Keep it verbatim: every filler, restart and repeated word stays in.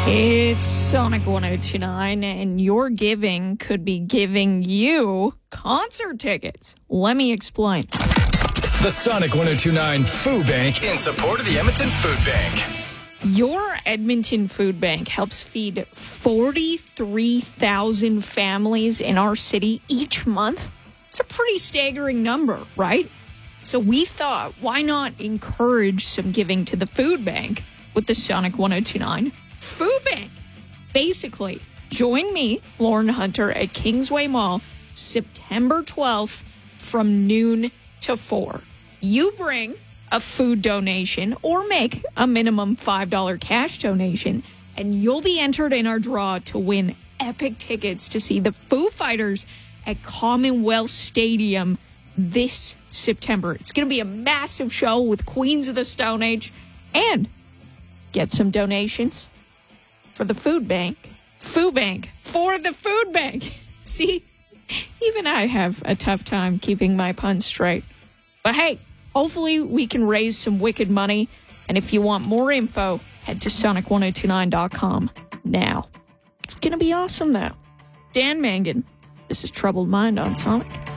It's Sonic one oh two nine, and your giving could be giving you concert tickets. Let me explain. The Sonic one oh two nine Food Bank in support of the Edmonton Food Bank. Your Edmonton Food Bank helps feed forty-three thousand families in our city each month. It's a pretty staggering number, right? So we thought, why not encourage some giving to the food bank with the Sonic one oh two nine Food Bank? Basically, join me, Lauren Hunter, at Kingsway Mall, September twelfth from noon to four. You bring a food donation or make a minimum five dollars cash donation, and you'll be entered in our draw to win epic tickets to see the Foo Fighters at Commonwealth Stadium this September. It's going to be a massive show with Queens of the Stone Age, and get some donations for the food bank. Food bank for the food bank. See, even I have a tough time keeping my puns straight. But hey, hopefully we can raise some wicked money. And if you want more info, head to sonic one oh two nine dot com now. It's going to be awesome, though. Dan Mangan, this is Troubled Mind on Sonic.